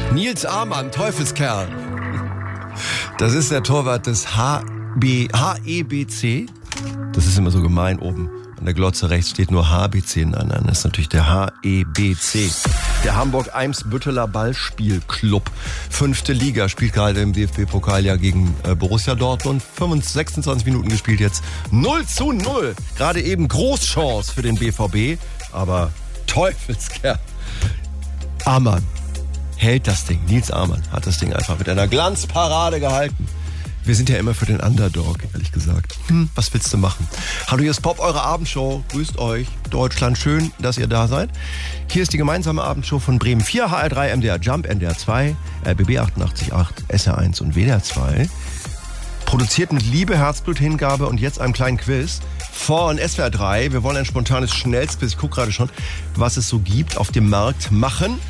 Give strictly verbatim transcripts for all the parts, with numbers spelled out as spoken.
Nils Amann, Teufelskerl. Das ist der Torwart des H B, H E B C. Das ist immer so gemein oben. An der Glotze rechts steht nur H B C. Nein, nein, das ist natürlich der H E B C. Der Hamburg-Eimsbütteler Ballspielclub. Fünfte Liga, spielt gerade im D F B-Pokal ja gegen äh, Borussia Dortmund. sechsundzwanzig Minuten gespielt jetzt. null zu null. Gerade eben Großchance für den B V B. Aber Teufelskerl. Amann hält das Ding. Nils Amann hat das Ding einfach mit einer Glanzparade gehalten. Wir sind ja immer für den Underdog, ehrlich gesagt. Hm, was willst du machen? Hallo, hier ist Pop, eure Abendshow. Grüßt euch, Deutschland. Schön, dass ihr da seid. Hier ist die gemeinsame Abendshow von Bremen vier, H R drei, M D R Jump, N D R zwei, R B B achtundachtzig Komma acht, S R eins und W D R zwei. Produziert mit Liebe, Herzblut, Hingabe und jetzt einem kleinen Quiz von S W R drei. Wir wollen ein spontanes Schnellsquiz. Ich gucke gerade schon, was es so gibt auf dem Markt machen.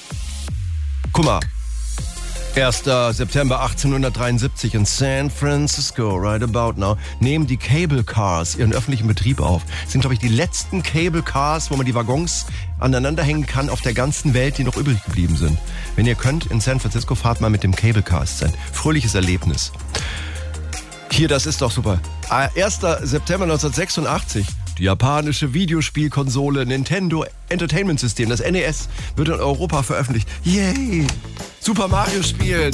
Guck mal. erster September achtzehnhundertdreiundsiebzig in San Francisco, right about now, nehmen die Cable Cars ihren öffentlichen Betrieb auf. Das sind, glaube ich, die letzten Cable Cars, wo man die Waggons aneinander hängen kann auf der ganzen Welt, die noch übrig geblieben sind. Wenn ihr könnt, in San Francisco, fahrt mal mit dem Cable Cars sein. Fröhliches Erlebnis. Hier, das ist doch super. erster September neunzehnhundertsechsundachtzig. Die japanische Videospielkonsole Nintendo Entertainment System, das N E S, wird in Europa veröffentlicht. Yay! Super Mario spielen!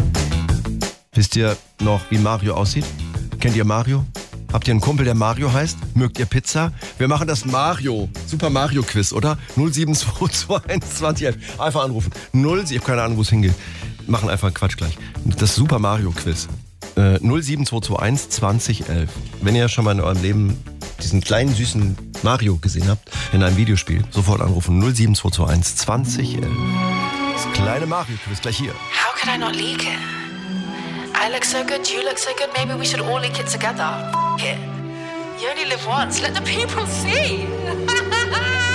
Wisst ihr noch, wie Mario aussieht? Kennt ihr Mario? Habt ihr einen Kumpel, der Mario heißt? Mögt ihr Pizza? Wir machen das Mario, Super Mario Quiz, oder? null sieben zwei zwei eins zwanzig elf. Einfach anrufen. null, ich habe keine Ahnung, wo es hingeht. Machen einfach Quatsch gleich. Das Super Mario Quiz. Äh, null sieben zwei zwei eins zwanzig elf. Wenn ihr schon mal in eurem Leben diesen kleinen, süßen Mario gesehen habt, in einem Videospiel, sofort anrufen. null sieben zwei zwei eins zwanzig elf. Das kleine Mario-Quiz gleich hier. How could I not leak it? I look so good, you look so good, maybe we should all leak it together. F it. You only live once, let the people see.